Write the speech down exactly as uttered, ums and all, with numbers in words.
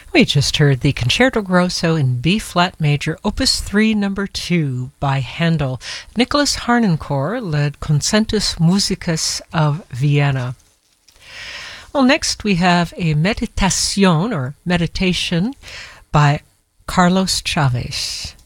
We just heard the Concerto Grosso in B-flat major, Opus three, number two, by Handel. Nicholas Harnoncourt led Concentus Musicus of Vienna. Well, next we have a meditation or meditation by Carlos Chavez.